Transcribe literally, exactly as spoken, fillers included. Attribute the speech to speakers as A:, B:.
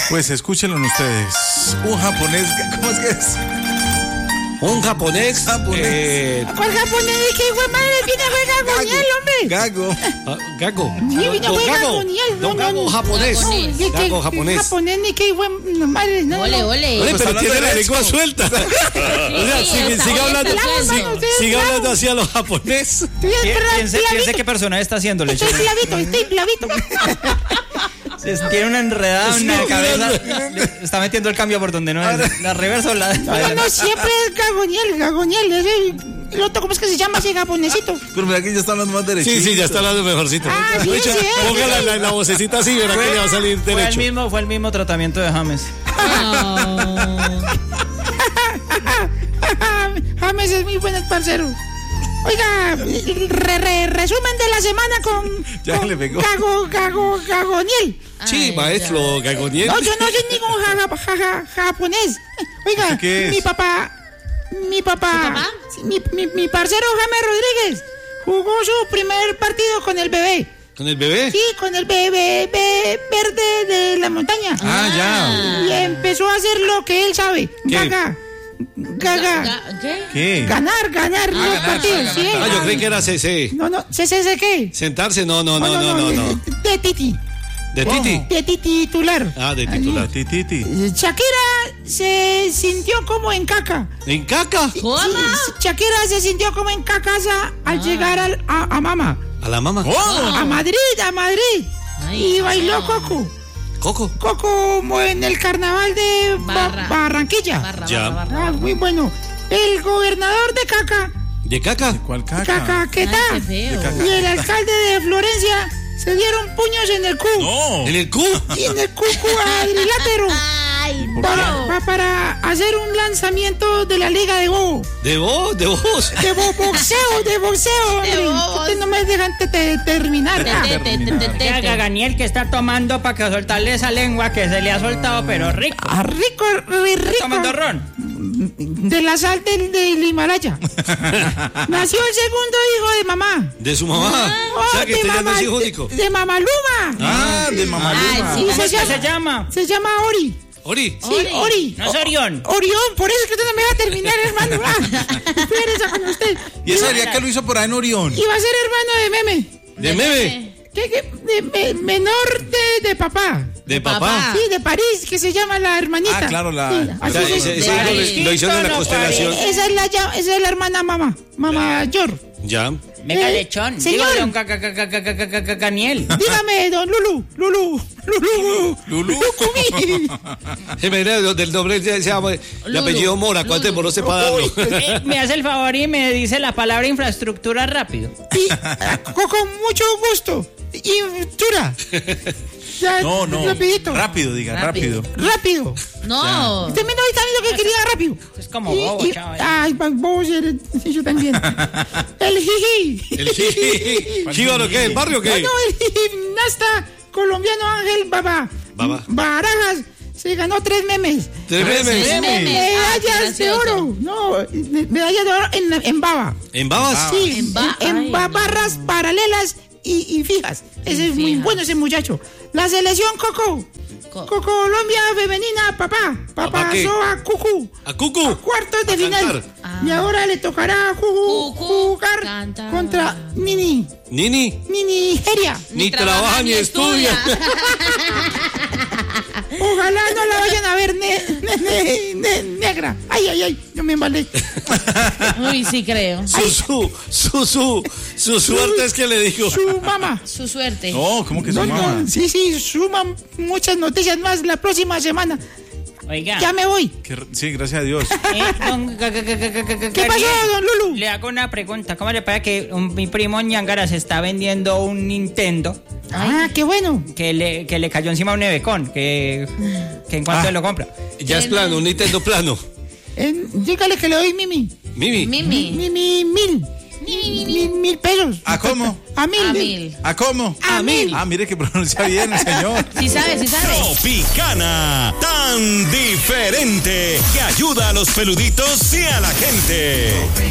A: Pues escúchenlo ustedes. Un japonés, ¿cómo es que es?
B: Un japonés.
A: Japonés.
B: Eh,
C: ¿Cuál japonés? ¿Qué hijo de madre viene a jugar Gagoniel, hombre?
A: Gago.
B: ah, Gago.
C: Sí, vine a
B: Don
C: jugar
B: Gago.
C: Gagoniel.
B: Don Gago japonés.
D: Japonés.
C: ¿Qué- qué-
B: Gago japonés.
C: Japonés ni qué hijo de madre. No,
D: Ole,
C: no.
D: ole.
B: Oye,
A: Pues
B: pero
A: hablando
B: tiene
A: de
B: la
A: eso.
B: lengua suelta. O sea,
D: Sí,
B: sigue,
D: está
B: sigue
D: bien,
B: hablando,
D: está
C: claro,
B: sigue,
C: ustedes
B: sigue
C: claro.
B: hablando así a los japonés.
C: Estoy
E: Pi-
C: esclavito.
E: Piense, piense qué personaje está haciendo,
C: Estoy
E: Lechón.
C: clavito, estoy clavito.
E: Es- Tiene una enredada en la
B: Sí,
E: cabeza.
B: claro.
E: Le está metiendo el cambio por donde no es. La reversa o la.
C: No, no, no, siempre es Gagoniel, Gagoniel. Ese, el otro, ¿cómo es que se llama ese japonesito?
A: Pero mira que ya está hablando más derecho.
B: Sí, sí, ya está hablando mejorcito.
C: Ah, sí,
B: Echa-
C: sí, sí.
B: Póngala la, la vocecita así, verá que le va a salir
E: Fue el
B: derecho.
E: mismo, fue el mismo tratamiento de James.
C: James es muy buen parcero. Oiga, re, re- resumen de la semana con,
A: Ya
C: con
A: le pegó.
C: Gago, Gago, Gagoniel.
B: Sí,
D: Ay,
B: maestro Gagoniel.
C: No, yo no soy ningún ja- ja- ja- ja- japonés. Oiga,
A: ¿Eso qué es?
C: mi papá, mi papá,
D: ¿Su papá?
C: sí, mi, mi, mi parcero James Rodríguez jugó su primer partido con el bebé.
B: ¿Con el bebé?
C: Sí, con el bebé, bebé verde de la montaña.
A: Ah, ya.
C: Y empezó a hacer lo que él sabe.
B: ¿Qué?
C: Gaga. Gaga.
D: Ga- ¿Qué?
A: ¿Qué?
C: Ganar, ganar los
A: ganar,
C: partidos.
A: ganar,
C: sí.
B: Ah, yo creí que era C C.
C: No, no, ¿C C C qué?
B: Sentarse, no, no, no, no, no, no.
C: De Titi.
B: ¿De Titi?
C: De Titi titular.
B: Ah, de titular.
A: Ti, ti, ti.
C: Shakira se sintió como en caca.
B: ¿En caca?
D: ¿Cómo?
C: Sí, Shakira se sintió como en cacasa al llegar al- a, a Mama.
B: ¿A la mamá?
A: ¿Cómo?
C: A Madrid, a Madrid.
D: Ay,
C: y bailó
D: no.
C: Coco.
B: Coco.
C: Coco como en el carnaval de Ba-
D: Barra.
C: Barranquilla.
D: Barra,
B: Ya.
D: barra, barra.
C: Ah, muy bueno. El gobernador de Caca,
B: ¿De caca?
A: ¿Cuál caca?
C: Cacaquetá,
D: Ay, qué feo.
C: y el alcalde de Florencia se dieron puños en el cu.
A: No.
B: ¿En el cu?
C: Y en el cu cuadrilátero.
D: Ay,
C: Para,
D: no.
C: pa- para hacer un lanzamiento de la Liga de Bobo.
B: ¿De vos? ¿De vos?
C: De bo- boxeo, de boxeo.
D: De
C: hombre.
D: bobos.
C: Ustedes no me dejan te- te- terminar.
D: Te,
C: Ah,
D: te, te, te, te, te,
E: Ya,
D: te.
E: Gaganiel que está tomando para que soltarle esa lengua que se le ha soltado, pero rico.
C: ah, rico, ri-
E: ¿Está tomando
C: rico.
E: ron?
C: De la sal del, del Himalaya. Nació el segundo hijo de mamá.
B: ¿De su mamá? O sea que
C: de
B: usted ya no
C: mamá-
B: es hijo único.
C: De, de Mamaluma.
A: Ah, de Mamaluma.
D: Ay, sí.
C: Y
E: ¿Cómo
C: se
E: es que
C: llama,
E: se llama?
C: se llama Ori.
B: Ori.
C: Sí,
D: Ori.
C: Ori.
E: No es Orión.
C: Orión, por eso es que usted no me va a terminar, hermano. Ah, espérese con usted.
A: ¿Y ese
C: Iba,
A: día que lo hizo por ahí en Orión?
C: iba a ser hermano de Meme.
B: ¿De meme?
C: ¿Qué, qué? De, me- menor de, de papá.
B: ¿De
D: Papá.
B: papá?
C: Sí, de París, que se llama la hermanita.
A: Ah, claro, la-
C: Sí,
B: O
C: así
B: sea,
C: se-
B: ese, ese
D: De
B: hijo
D: París.
B: lo, lo hicieron en la
E: No,
B: constelación.
C: esa, es la, ya- esa es la hermana mamá. Mamá mayor.
B: Ya.
E: Venga,
C: Eh,
E: lechón.
C: señor.
E: Digo, don Ca- Ca- Ca- Ca- Ca- Ca- Ca- Ca- Caniel.
C: Dígame, don Lulu. Lulu. Lulu.
A: Lulu.
C: Cumí.
B: Se me viene del nombre, se llama, de
D: Lulu.
B: apellido Mora. ¿Cuánto demoró usted para darlo?
E: Eh, me hace el favor y me dice la palabra infraestructura rápido.
C: Y, ah, con con mucho gusto. Y Chura. Ya,
A: No, no.
C: Rapidito.
A: Rápido, diga, rápido.
D: Rápido.
C: Rápido.
D: No.
C: Usted me no está lo que quería rápido.
E: Es como
C: Y-
E: bobo,
C: y-
E: chaval.
C: Ay, pa- bobo, sí, eres- sí, yo también. El jiji.
B: ¿El jiji? ¿Jíbaro qué? ¿El barrio
C: No,
B: qué?
C: no, el gimnasta colombiano Ángel Baba.
B: Baba.
C: Barajas se ganó tres memes.
B: ¿Tres memes?
D: Tres memes. Ah, qué
C: Medallas de
D: gracioso.
C: oro. No, me- medallas de oro en, en baba.
B: ¿En babas?
C: Sí,
D: En ba-
C: en,
D: ay,
C: ba-
D: no.
C: barras paralelas y, y fijas. Ese es muy
D: fijas.
C: bueno ese muchacho. La selección Coco.
D: Co-
C: Co- Colombia femenina, papá.
B: ¿Papá
C: Papá
B: qué?
C: Soa Cucu.
B: ¿A Cucu?
C: Cuartos de
B: A
C: final.
B: cantar.
D: Ah.
C: Y ahora le tocará a Juju
D: Cucu
C: jugar
D: cantar.
C: contra Nini.
B: Nini.
C: Nini Nigeria.
B: Ni trabaja ni estudia.
C: Ojalá no la vayan a ver ne- ne- ne- ne- negra. Ay, ay, ay. Yo me embalé.
D: Uy, sí creo.
B: Su, su, su, su, su suerte es que le digo.
C: Su mamá.
D: Su suerte.
A: No, ¿cómo que su
C: No, no,
A: mamá?
C: sí, sí, suman muchas noticias más la próxima semana.
E: Oiga.
C: Ya me voy.
A: Que r- Sí, gracias a Dios.
E: Eh, don Ca- Ca- Ca- Ca- Ca- Ca-
C: ¿Qué pasó,
E: Caniel,
C: don Lulu?
E: Le hago una pregunta. ¿Cómo le parece que un- mi primo Ñangara se está vendiendo un Nintendo
C: Ah, qué bueno.
E: que le, que le cayó encima un nevecón? Que, que en cuanto
A: Ah.
E: él lo compra.
B: Ya es plano, un Nintendo plano.
C: En- dígale que le doy Mimi.
B: Mimi.
D: Mimi.
C: Mimi, mil. Mil, mil pesos.
A: ¿A cómo?
C: A mil.
D: A mil.
A: ¿A cómo?
C: A mil.
A: Ah, mire que pronuncia bien el señor.
D: Sí sabe, sí sabe.
F: Tropicana, tan diferente que ayuda a los peluditos y a la gente.